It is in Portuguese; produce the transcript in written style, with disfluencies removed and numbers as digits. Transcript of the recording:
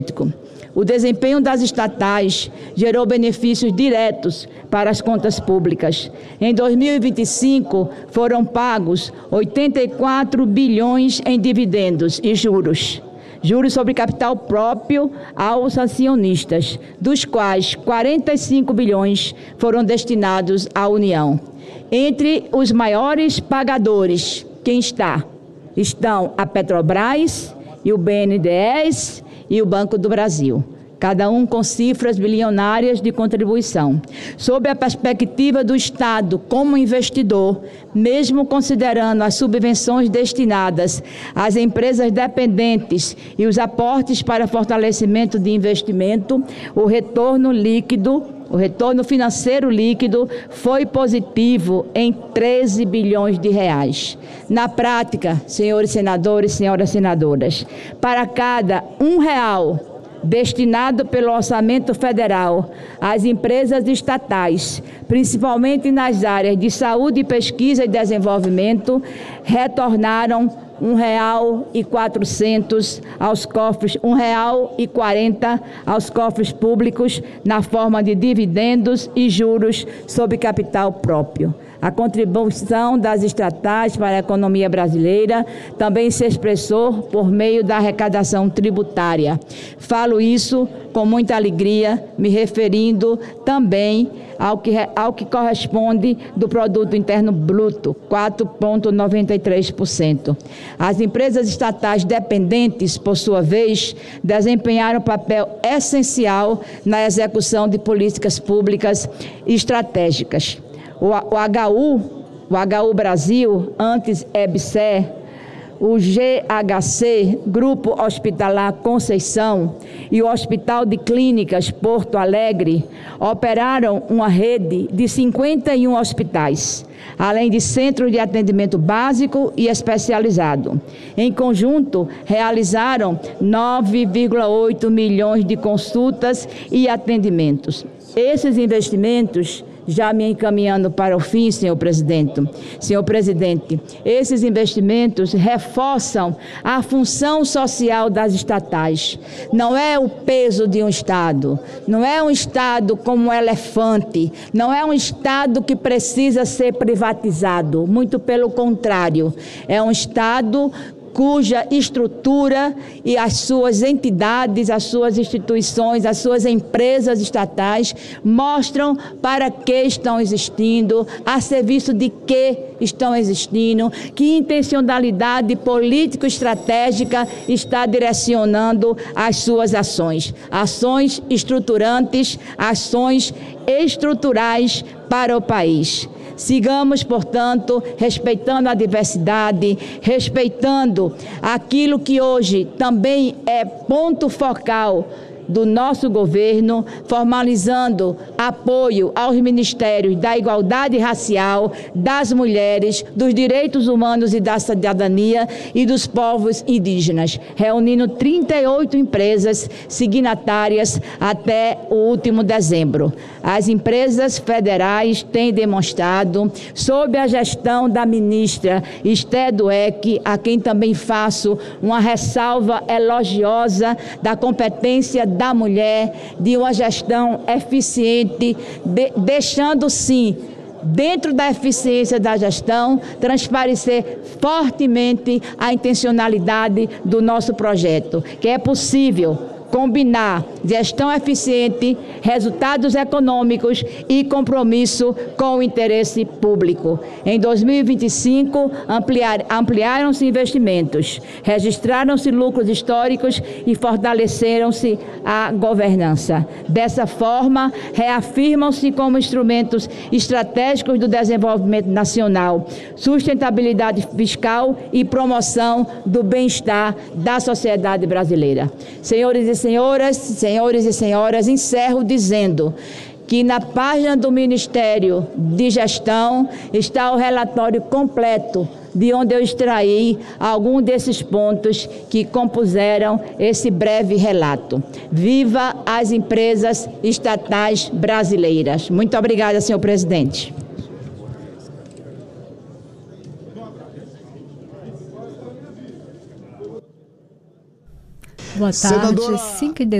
O desempenho das estatais gerou benefícios diretos para as contas públicas. Em 2025, foram pagos 84 bilhões em dividendos e juros sobre capital próprio aos acionistas, dos quais 45 bilhões foram destinados à União. Entre os maiores pagadores, estão a Petrobras e o BNDES e o Banco do Brasil, cada um com cifras bilionárias de contribuição. Sob a perspectiva do Estado como investidor, mesmo considerando as subvenções destinadas às empresas dependentes e os aportes para fortalecimento de investimento, o retorno financeiro líquido foi positivo em 13 bilhões de reais. Na prática, senhores senadores, senhoras senadoras, para cada R$1 destinado pelo orçamento federal às empresas estatais, principalmente nas áreas de saúde, pesquisa e desenvolvimento, retornaram R$1,400 aos cofres, R$1,40 aos cofres públicos na forma de dividendos e juros sobre capital próprio. A contribuição das estatais para a economia brasileira também se expressou por meio da arrecadação tributária. Falo isso com muita alegria, me referindo também ao que corresponde do Produto Interno Bruto, 4,93%. As empresas estatais dependentes, por sua vez, desempenharam papel essencial na execução de políticas públicas estratégicas. O HU Brasil, antes EBSER, o GHC, Grupo Hospitalar Conceição, e o Hospital de Clínicas Porto Alegre operaram uma rede de 51 hospitais, além de centros de atendimento básico e especializado. Em conjunto, realizaram 9,8 milhões de consultas e atendimentos. Esses investimentos, já me encaminhando para o fim, senhor presidente, esses investimentos reforçam a função social das estatais. Não é o peso de um Estado, não é um Estado como um elefante, não é um Estado que precisa ser privatizado, muito pelo contrário, é um Estado cuja estrutura e as suas entidades, as suas instituições, as suas empresas estatais mostram para que estão existindo, a serviço de que estão existindo, que intencionalidade político-estratégica está direcionando as suas ações. Ações estruturantes, ações estruturais para o país. Sigamos, portanto, respeitando a diversidade, respeitando aquilo que hoje também é ponto focal do nosso governo, formalizando apoio aos ministérios da igualdade racial, das mulheres, dos direitos humanos e da cidadania e dos povos indígenas, reunindo 38 empresas signatárias até o último dezembro. As empresas federais têm demonstrado, sob a gestão da ministra Esther Dweck, a quem também faço uma ressalva elogiosa da competência da mulher, de uma gestão eficiente, deixando sim, dentro da eficiência da gestão, transparecer fortemente a intencionalidade do nosso projeto, que é possível combinar gestão eficiente, resultados econômicos e compromisso com o interesse público. Em 2025, ampliaram-se investimentos, registraram-se lucros históricos e fortaleceram-se a governança. Dessa forma, reafirmam-se como instrumentos estratégicos do desenvolvimento nacional, sustentabilidade fiscal e promoção do bem-estar da sociedade brasileira. Senhores e senhoras, encerro dizendo que na página do Ministério de Gestão está o relatório completo, de onde eu extraí alguns desses pontos que compuseram esse breve relato. Viva as empresas estatais brasileiras. Muito obrigada, senhor presidente. Boa tarde, Senadora... 5h18.